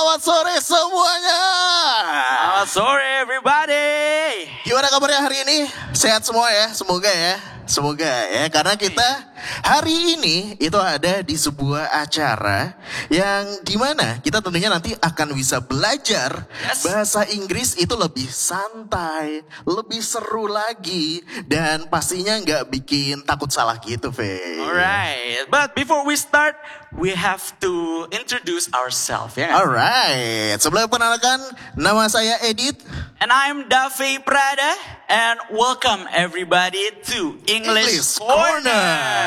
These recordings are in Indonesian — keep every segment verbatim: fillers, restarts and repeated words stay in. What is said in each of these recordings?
Selamat sore semuanya. Selamat sore everybody. Gimana kabarnya hari ini? Sehat semua ya, semoga ya. Semoga ya, karena kita hari ini itu ada di sebuah acara yang dimana kita tentunya nanti akan bisa belajar Yes. bahasa Inggris itu lebih santai, lebih seru lagi, dan pastinya nggak bikin takut salah gitu, Fe. Alright, but before we start, we have to introduce ourselves, ya. nggak? Alright, sebelum perkenalkan, nama saya Edit. And I'm Davi Prada, and welcome everybody to English, English Corner.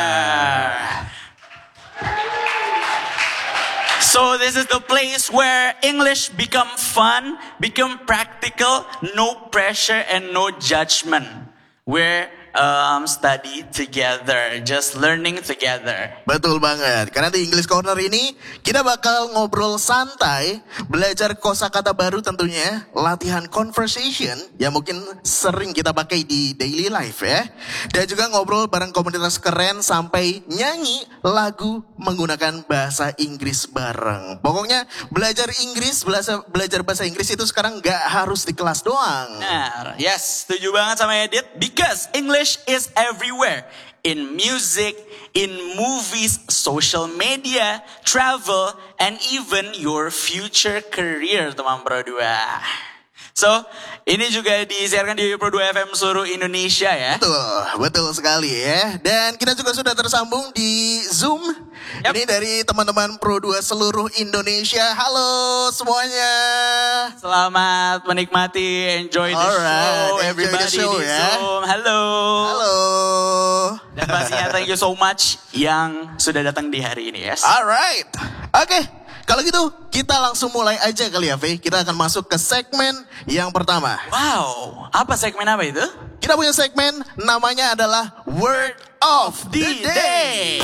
So this is the place where English become fun, become practical, no pressure and no judgment. We're um, study together, just learning together. Betul banget, karena di English Corner ini kita bakal ngobrol santai, belajar kosakata baru tentunya, latihan conversation yang mungkin sering kita pakai di daily life ya. Dan juga ngobrol bareng komunitas keren sampai nyanyi lagu menggunakan bahasa Inggris bareng. Pokoknya belajar Inggris, belajar, belajar bahasa Inggris itu sekarang gak harus di kelas doang. Nah, yes, setuju banget sama Edit. Because English is everywhere. In music, in movies, social media, travel, and even your future career, teman Pro dua. So, ini juga disiarkan di Pro dua F M seluruh Indonesia ya. Betul, betul sekali ya. Dan kita juga sudah tersambung di Zoom. Yep. Ini dari teman-teman Pro dua seluruh Indonesia. Halo semuanya. Selamat menikmati, enjoy the Alright, show, enjoy the everybody show, di ya. Zoom. Halo. Halo. Dan pastinya thank you so much yang sudah datang di hari ini, yes. Alright, oke. Kalau gitu kita langsung mulai aja kali ya, Faye. Kita akan masuk ke segmen yang pertama. Wow, apa segmen apa itu? Kita punya segmen namanya adalah Word of the Day.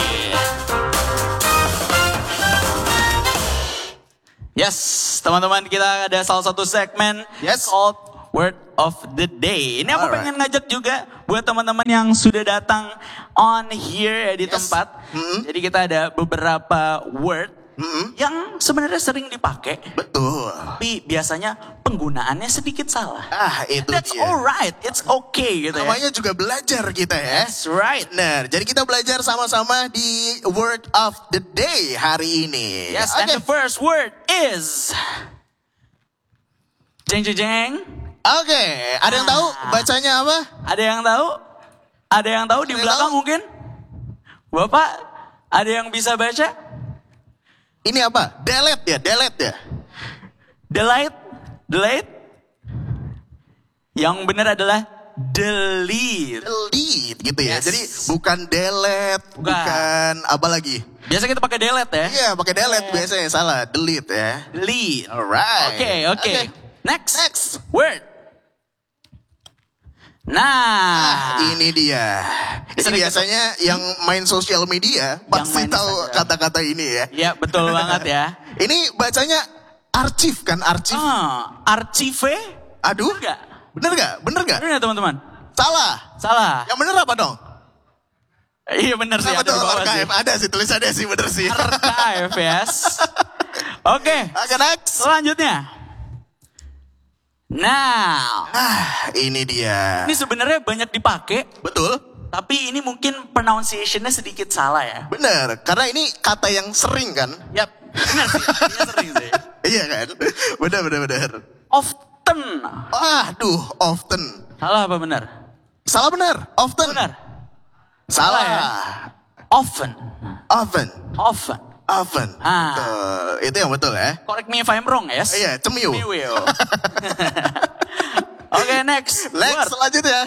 Yes, teman-teman, kita ada salah satu segmen Yes. called Word of the Day. Ini aku Alright. pengen ngajak juga buat teman-teman yang sudah datang on here ya di Yes. tempat. Mm-mm. Jadi kita ada beberapa word Mm-mm. yang sebenarnya sering dipakai, Betul. tapi biasanya penggunaannya sedikit salah. Ah, itu That's dia. alright, it's okay gitu ya. Namanya juga belajar kita ya. That's right. Benar, jadi kita belajar sama-sama di Word of the Day hari ini. Yes, Oke. and the first word is jeng jeng jeng. Oke, ada yang tahu Ah. bacanya apa? Ada yang tahu? Ada yang tahu di Ada yang belakang tahu? mungkin? Bapak, ada yang bisa baca? Ini apa? Delete ya, delete ya. Delete, delete. Yang benar adalah delete. Delete gitu ya. Yes. Jadi bukan delete, bukan. Bukan. apa lagi? Biasa kita pakai delete ya. Iya, pakai delete biasanya salah, delete ya. Delete. Alright. Oke, oke. Next. Next. Word. Nah, Ini dia. Ini Sering biasanya yang main sosial media pasti main tahu Instagram. kata-kata ini ya. ya betul banget ya. Ini bacanya arsip kan, arsip. Ah, archive. Aduh. Bener nggak? Bener gak? Bener gak? Bener nggak teman-teman? Salah. Salah. Yang bener apa dong? Iya bener sih. Nah, ada betul, di bawah sih. archive. Ada sih, tulisannya sih bener sih. Archive, yes. Oke, Oke, next. selanjutnya. Now, Ah, ini dia. ini sebenarnya banyak dipakai, Betul. tapi ini mungkin pronunciation-nya sedikit salah ya. Bener, karena ini kata yang sering kan? Yap, benar sih, ini sering sih. Iya kan? Bener, bener, bener. Often. Aduh, often. Salah apa benar? Salah bener, often. Benar. Salah. Salah ya? Often. Often. Often. Often. Ah. Betul. Itu yang betul ya? Correct me if I'm wrong, yes? Iya, cemiu. We will. Oke, next. Next, Word. selanjutnya.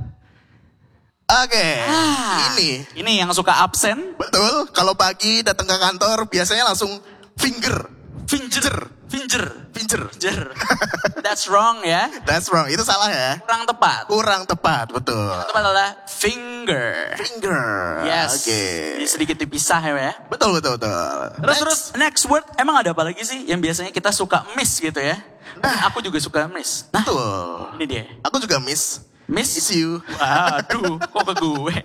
Oke, Ah, ini. Ini yang suka absen. Betul, kalau pagi datang ke kantor biasanya langsung finger. Finger. Finger. Finger. Finger. That's wrong ya. That's wrong, itu salah ya. Kurang tepat. Kurang tepat, betul. Tepat adalah finger. Finger. Yes. Oke. Ini sedikit dipisah ya. Betul, betul, betul. Terus Next. terus next word emang ada apa lagi sih yang biasanya kita suka miss gitu ya? Nah. Aku juga suka miss. Nah, Betul. ini dia. Aku juga miss. Miss. Miss you. Waduh, kok ke gue?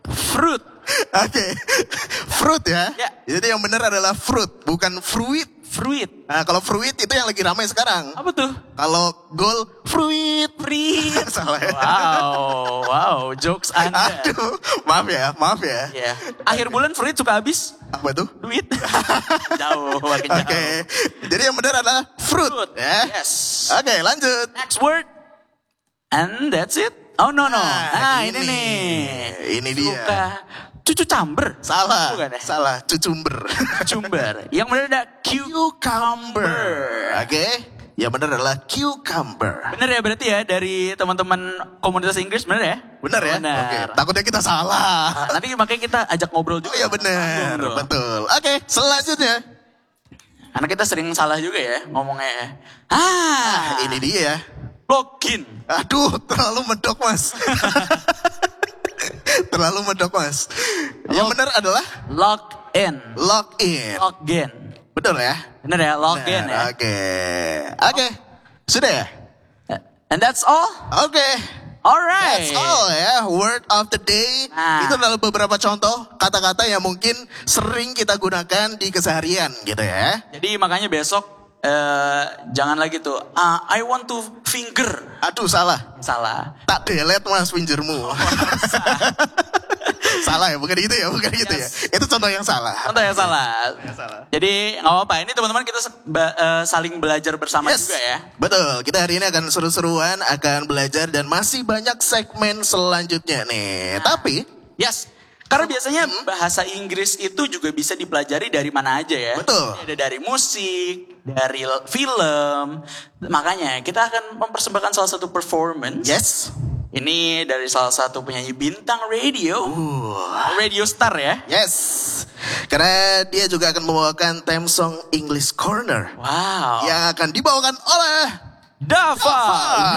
Fruit. Oke. Fruit ya. Ya. Jadi yang benar adalah fruit, bukan fruit. Fruit. Nah, kalau fruit itu yang lagi ramai sekarang. Apa tuh? Kalau goal, fruit. Fruit. Salah ya. Wow, wow, jokes Anda. Aduh, maaf ya, maaf ya. Ya. Akhir bulan fruit suka habis Apa tuh? duit. Jauh, makin Oke, jauh. jadi yang benar adalah fruit. Fruit. Ya. Yes. Oke, lanjut. Next word. And that's it. Oh no no. Nah, Nah, ini, ini. nih. Ini dia. Suka cucu camber. Salah, Bukan ya? salah, cucumber. Cumber. Yang benar ada cucumber. Oke, yang benar adalah cucumber. Bener ya berarti ya dari teman-teman komunitas Inggris bener ya? Benar ya? Benar. Oke, takutnya kita salah. Nah, nanti makanya kita ajak ngobrol Oh juga. iya benar, Betul. betul. Oke, selanjutnya. Karena kita sering salah juga ya ngomongnya. Ah, Ini dia. login. Aduh, terlalu medok mas. terlalu medok mas. Yang benar adalah Login. login. Login. Betul ya? Bener ya, login ya. Benar, Oke, oke, sudah ya? And that's all? Oke. Alright. That's all ya, word of the day. Nah. Itu adalah beberapa contoh kata-kata yang mungkin sering kita gunakan di keseharian gitu ya. Jadi makanya besok eh, jangan lagi tuh, ah, I want to finger. Aduh salah, Salah. tak delete mas fingermu. Salah ya, bukan gitu ya, bukan gitu ya. Itu contoh yang salah. Contoh yang salah. salah. Jadi nggak apa-apa. Ini teman-teman kita se- ba- eh, saling belajar bersama Yes, juga ya. betul. Kita hari ini akan seru-seruan, akan belajar dan masih banyak segmen selanjutnya nih. Tapi, Yes. Karena biasanya bahasa Inggris itu juga bisa dipelajari dari mana aja ya. Betul. Ada dari musik, dari l- film. Makanya kita akan mempersembahkan salah satu performance. yes, Ini dari salah satu penyanyi bintang radio. Radio star ya. yes. Karena dia juga akan membawakan theme song English Corner Wow. yang akan dibawakan oleh Dava